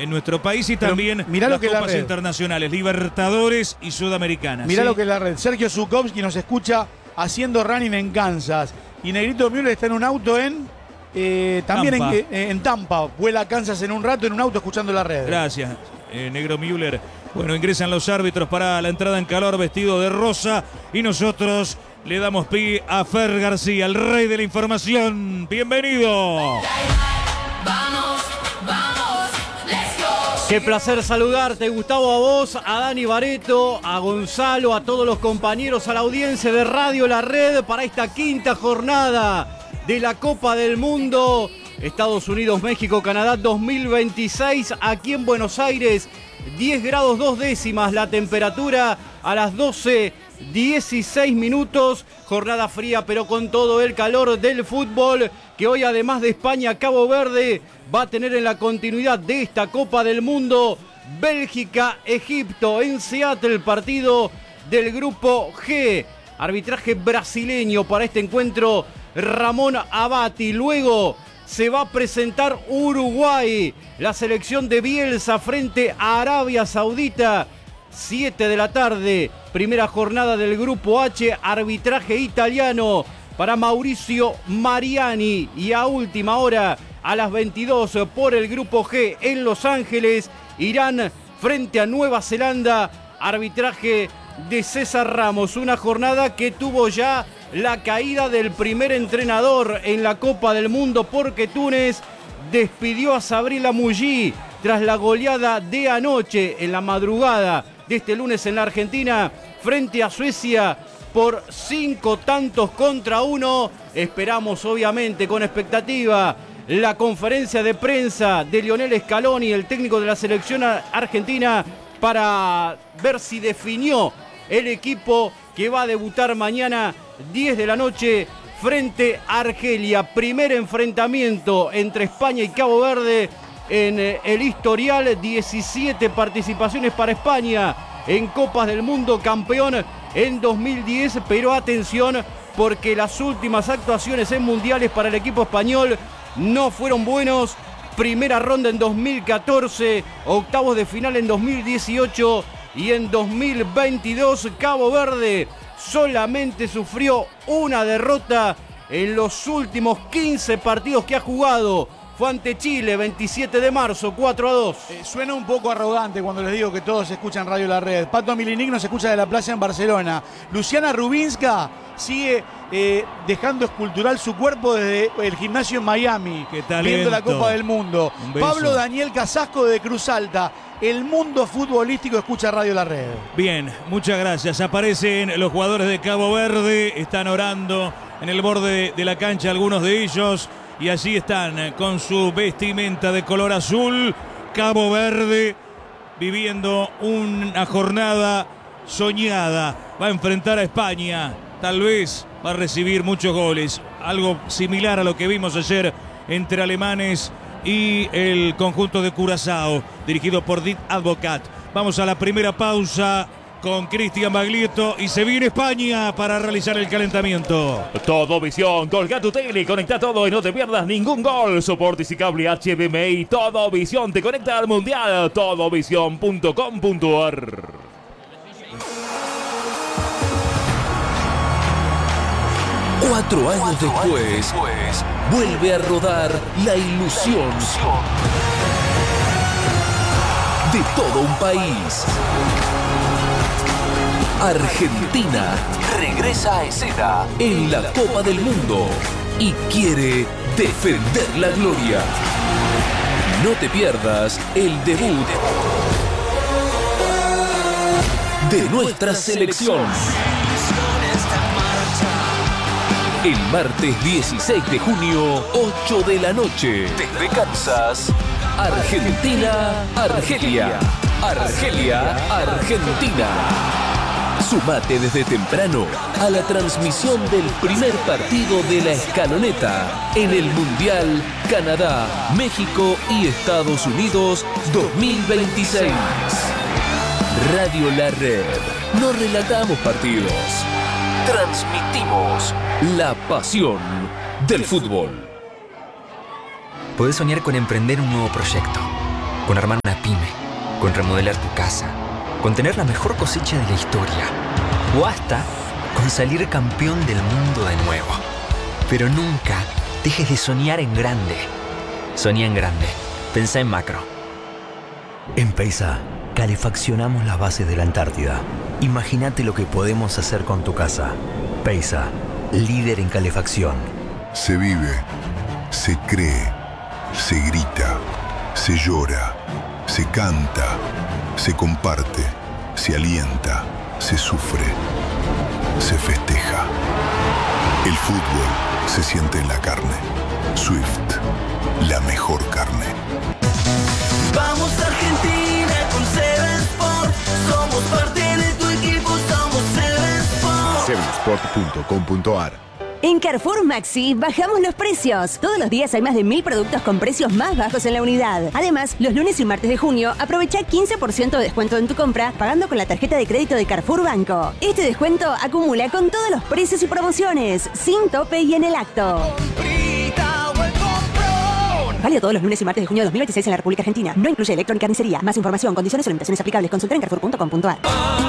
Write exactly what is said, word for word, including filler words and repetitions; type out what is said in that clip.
en nuestro país y Pero también mirá las lo que es la copas red. internacionales, Libertadores y Sudamericanas. Mirá ¿sí? lo que es la red. Sergio Zukovsky nos escucha haciendo running en Kansas. Y Negrito Müller está en un auto en... Eh, también Tampa. En, en Tampa. Vuela a Kansas en un rato en un auto escuchando la red. Gracias, eh, Negro Müller. Bueno, ingresan los árbitros para la entrada en calor vestido de rosa y nosotros le damos pie a Fer García, el rey de la información. ¡Bienvenido! Vamos, vamos, let's go. Qué placer saludarte, Gustavo, a vos, a Dani Bareto, a Gonzalo, a todos los compañeros, a la audiencia de Radio La Red para esta quinta jornada de la Copa del Mundo Estados Unidos, México, Canadá dos mil veintiséis, aquí en Buenos Aires, diez grados dos décimas la temperatura a las doce dieciséis minutos, jornada fría pero con todo el calor del fútbol que hoy además de España, Cabo Verde va a tener en la continuidad de esta Copa del Mundo Bélgica, Egipto en Seattle, partido del grupo G, arbitraje brasileño para este encuentro Ramón Abati. Luego se va a presentar Uruguay, la selección de Bielsa frente a Arabia Saudita, siete de la tarde, primera jornada del grupo H, arbitraje italiano para Mauricio Mariani, y a última hora a las veintidós por el grupo G en Los Ángeles, Irán frente a Nueva Zelanda, arbitraje de César Ramos, una jornada que tuvo ya la caída del primer entrenador en la Copa del Mundo porque Túnez despidió a Sabri Lamouji tras la goleada de anoche en la madrugada de este lunes en la Argentina frente a Suecia por cinco tantos contra uno. Esperamos obviamente con expectativa la conferencia de prensa de Lionel Scaloni, el técnico de la selección argentina, para ver si definió el equipo que va a debutar mañana diez de la noche frente a Argelia. Primer enfrentamiento entre España y Cabo Verde en el historial, diecisiete participaciones para España en Copas del Mundo, campeón en dos mil diez, pero atención porque las últimas actuaciones en mundiales para el equipo español no fueron buenos. Primera ronda en dos mil catorce, octavos de final en dos mil dieciocho y en dos mil veintidós Cabo Verde solamente sufrió una derrota en los últimos quince partidos que ha jugado. Fue ante Chile, veintisiete de marzo, cuatro a dos. Eh, suena un poco arrogante cuando les digo que todos escuchan Radio La Red. Pato Milinic nos escucha de la plaza en Barcelona. Luciana Rubinska sigue eh, dejando escultural su cuerpo desde el gimnasio en Miami, Qué talento. viendo la Copa del Mundo. Un beso. Pablo Daniel Casasco de Cruz Alta. El mundo futbolístico escucha Radio La Red. Bien, muchas gracias. Aparecen los jugadores de Cabo Verde, están orando en el borde de la cancha algunos de ellos y allí están con su vestimenta de color azul. Cabo Verde viviendo una jornada soñada. Va a enfrentar a España, tal vez va a recibir muchos goles. Algo similar a lo que vimos ayer entre alemanes y el conjunto de Curazao, dirigido por Dit Advocat. Vamos a la primera pausa con Cristian Baglietto y se viene España para realizar el calentamiento. Todo Visión, colga tu tele, conecta todo y no te pierdas ningún gol. Soportes y cable H D M I, Todo Visión te conecta al Mundial. todo visión punto com punto a r. Cuatro años después, vuelve a rodar la ilusión de todo un país. Argentina regresa a escena en la Copa del Mundo y quiere defender la gloria. No te pierdas el debut de nuestra selección. El martes dieciséis de junio, ocho de la noche, desde Kansas, Argentina, Argelia. Argelia, Argentina. Sumate desde temprano a la transmisión del primer partido de la escaloneta en el Mundial Canadá, México y Estados Unidos dos mil veintiséis. Radio La Red. No relatamos partidos. Transmitimos la pasión del fútbol. Podés soñar con emprender un nuevo proyecto, con armar una pyme, con remodelar tu casa, con tener la mejor cosecha de la historia, o hasta con salir campeón del mundo de nuevo. Pero nunca dejes de soñar en grande. Soñá en grande. Pensá en macro. En Peisa, calefaccionamos las bases de la Antártida. Imagínate lo que podemos hacer con tu casa. Peisa, líder en calefacción. Se vive, se cree, se grita, se llora, se canta, se comparte, se alienta, se sufre, se festeja. El fútbol se siente en la carne. Swift, la mejor carne. Vamos Argentina con Seven Sport. Somos parte de tu equipo, somos Seven Sport. seven sport punto com punto a r. En Carrefour Maxi bajamos los precios. Todos los días hay más de mil productos con precios más bajos en la unidad. Además, los lunes y martes de junio aprovecha quince por ciento de descuento en tu compra pagando con la tarjeta de crédito de Carrefour Banco. Este descuento acumula con todos los precios y promociones, sin tope y en el acto. Válido todos los lunes y martes de junio de dos mil veintiséis en la República Argentina. No incluye electrónica ni carnicería. Más información, condiciones o limitaciones aplicables. Consultar en carrefour punto com punto a r.